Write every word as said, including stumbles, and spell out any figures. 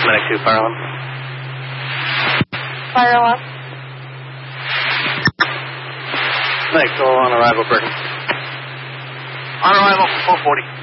Medic two, fire alarm. Fire alarm. Medic two on arrival, Brigham. On arrival, four forty.